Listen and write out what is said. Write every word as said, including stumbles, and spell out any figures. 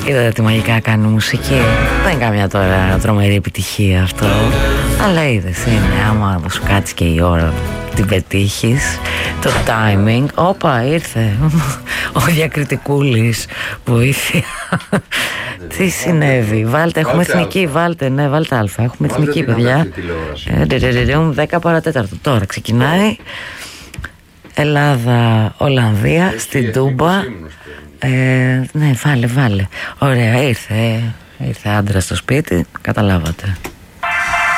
Είδατε τι μαγικά κάνει μουσική. Δεν είναι καμιά τώρα τρομερή επιτυχία αυτό, αλλά είδες, είναι άμα σου κάτσει και η ώρα την πετύχεις, το timing. Όπα, ήρθε ο διακριτικούλης, βοήθεια. Τι συνέβη? Βάλτε, έχουμε εθνική, βάλτε, ναι, βάλτε α. Έχουμε εθνική, παιδιά. δέκα παρατέταρτο τώρα ξεκινάει. Ελλάδα, Ολλανδία, στην Τούμπα. Ε, ναι, βάλε, βάλε. Ωραία, ήρθε, ήρθε άντρα στο σπίτι, καταλάβατε.